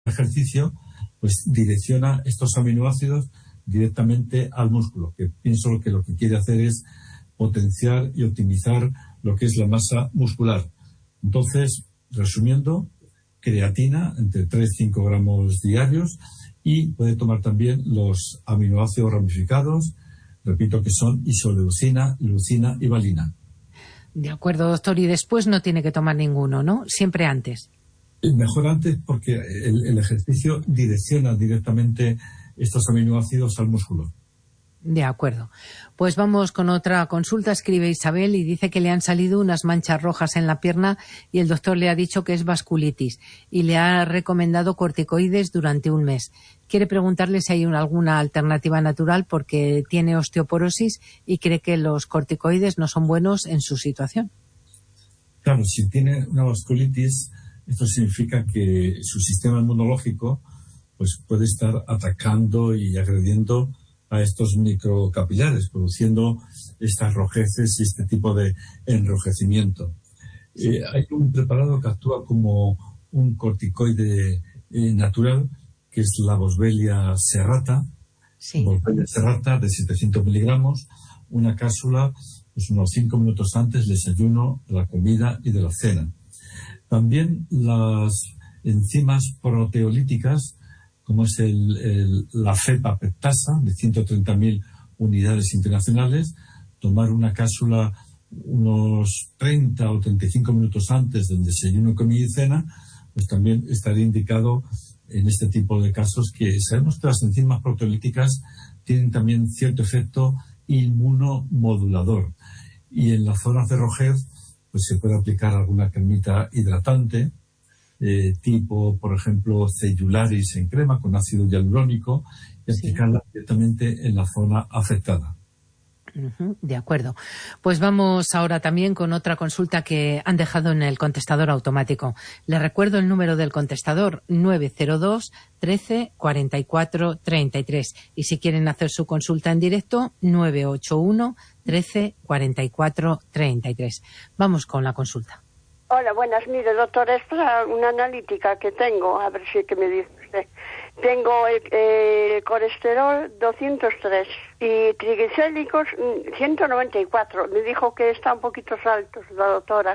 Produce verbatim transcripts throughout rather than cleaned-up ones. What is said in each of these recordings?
ejercicio, pues direcciona estos aminoácidos directamente al músculo, que pienso que lo que quiere hacer es potenciar y optimizar lo que es la masa muscular. Entonces, resumiendo, creatina entre tres y cinco gramos diarios, y puede tomar también los aminoácidos ramificados, repito que son isoleucina, leucina y valina. De acuerdo, doctor, y después no tiene que tomar ninguno, ¿no? Siempre antes. Mejor antes, porque el, el ejercicio direcciona directamente estos aminoácidos al músculo. De acuerdo. Pues vamos con otra consulta. Escribe Isabel y dice que le han salido unas manchas rojas en la pierna y el doctor le ha dicho que es vasculitis y le ha recomendado corticoides durante un mes. Quiere preguntarle si hay una, alguna alternativa natural porque tiene osteoporosis y cree que los corticoides no son buenos en su situación. Claro, si tiene una vasculitis, esto significa que su sistema inmunológico pues puede estar atacando y agrediendo a estos microcapilares, produciendo estas rojeces y este tipo de enrojecimiento. Eh, hay un preparado que actúa como un corticoide eh, natural, que es la Boswellia serrata, sí. Boswellia serrata de setecientos miligramos, una cápsula pues unos cinco minutos antes del desayuno, de la comida y de la cena. También las enzimas proteolíticas, como es el, el, la fepapeptasa de ciento treinta mil unidades internacionales, tomar una cápsula unos treinta o treinta y cinco minutos antes del desayuno, comida y cena, pues también estaría indicado en este tipo de casos, que sabemos que las enzimas proteolíticas tienen también cierto efecto inmunomodulador, y en las zonas de rojez pues se puede aplicar alguna cremita hidratante, Eh, tipo, por ejemplo, Cellularis en crema con ácido hialurónico, y aplicarla sí. directamente en la zona afectada. Uh-huh, de acuerdo. Pues vamos ahora también con otra consulta que han dejado en el contestador automático. Le recuerdo el número del contestador: nueve cero dos, trece, cuarenta y cuatro, treinta y tres. Y si quieren hacer su consulta en directo, nueve ocho uno, trece, cuarenta y cuatro, treinta y tres. Vamos con la consulta. Hola, buenas. Mire, doctor, es para una analítica que tengo, a ver si que me dice usted. Tengo el, el colesterol doscientos tres y triglicéridos ciento noventa y cuatro. Me dijo que está un poquito altos la doctora.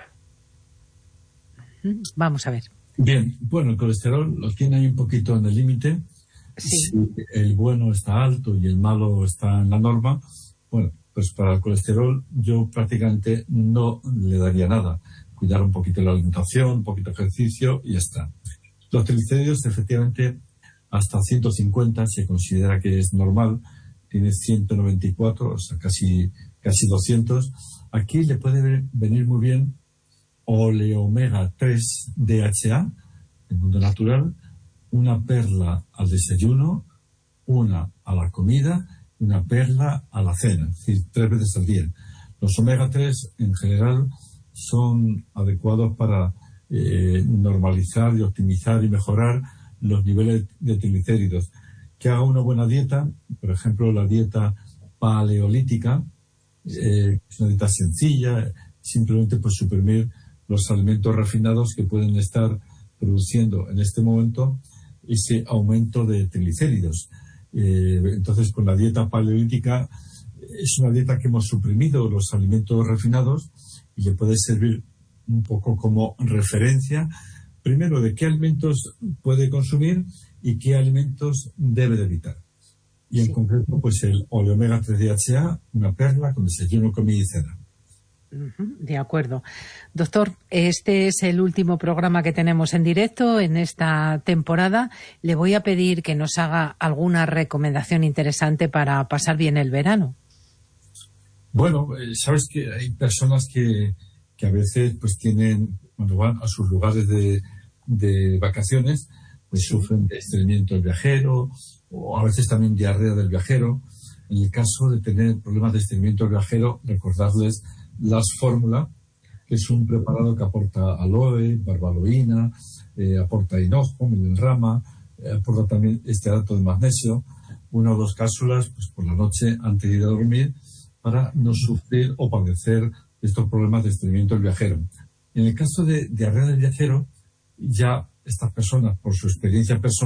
Vamos a ver. Bien, bueno, el colesterol lo tiene ahí un poquito en el límite. Sí. Si el bueno está alto y el malo está en la norma, bueno, pues para el colesterol yo prácticamente no le daría nada. Cuidar un poquito la alimentación, un poquito de ejercicio y ya está. Los triglicéridos, efectivamente, hasta ciento cincuenta se considera que es normal. Tiene ciento noventa y cuatro, o sea, casi, casi doscientos. Aquí le puede venir muy bien oleomega tres D H A, en mundo natural, una perla al desayuno, una a la comida y una perla a la cena, es decir, tres veces al día. Los omega tres, en general, son adecuados para eh, normalizar y optimizar y mejorar los niveles de triglicéridos. Que haga una buena dieta, por ejemplo, la dieta paleolítica, eh, es una dieta sencilla, simplemente pues suprimir los alimentos refinados que pueden estar produciendo en este momento ese aumento de triglicéridos. Eh, entonces, con la dieta paleolítica es una dieta que hemos suprimido los alimentos refinados, y le puede servir un poco como referencia, primero, de qué alimentos puede consumir y qué alimentos debe de evitar. Y en sí. concreto, pues el oleomega tres D H A, una perla con desayuno, comida y cena. De acuerdo. Doctor, este es el último programa que tenemos en directo en esta temporada. Le voy a pedir que nos haga alguna recomendación interesante para pasar bien el verano. Bueno, sabes que hay personas que, que a veces pues tienen, cuando van a sus lugares de, de vacaciones, pues sí. sufren de estreñimiento del viajero, o a veces también diarrea del viajero. En el caso de tener problemas de estreñimiento del viajero, recordarles las fórmula, que es un preparado que aporta aloe, barbaloína, eh, aporta hinojo, melenrama, eh, aporta también estearato de magnesio, una o dos cápsulas pues por la noche antes de ir a dormir, para no sufrir o padecer estos problemas de estreñimiento del viajero. En el caso de diarrea del viajero, ya esta persona, por su experiencia personal,